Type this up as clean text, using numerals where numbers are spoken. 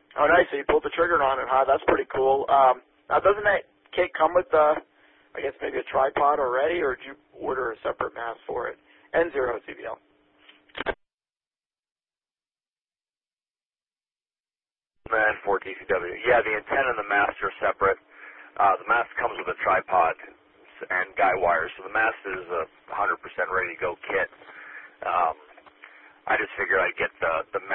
Oh, nice. So you pulled the trigger on it, huh? That's pretty cool. Now, doesn't that kit come with, I guess, maybe a tripod already, or did you order a separate mast for it? N0 CBL. N4 DCW. Yeah, the antenna and the mast are separate. The mast comes with a tripod and guy wires, so the mast is a 100% ready to go kit. I just figured I'd get the